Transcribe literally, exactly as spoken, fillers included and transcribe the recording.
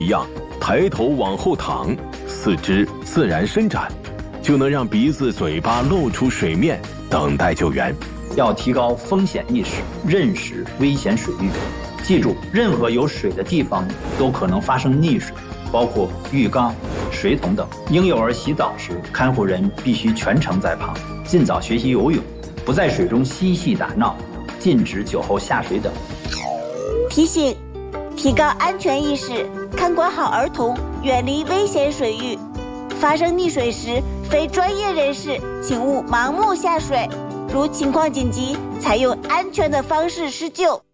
一样，抬头往后躺，四肢自然伸展，就能让鼻子、嘴巴露出水面，等待救援。 要提高风险意识，认识危险水域。记住，任何有水的地方都可能发生溺水，包括浴缸、水桶等。婴幼儿洗澡时，看护人必须全程在旁，尽早学习游泳，不在水中嬉戏打闹，禁止酒后下水等。 提醒：提高安全意识，看管好儿童，远离危险水域。发生溺水时，非专业人士请勿盲目下水，如情况紧急，采用安全的方式施救。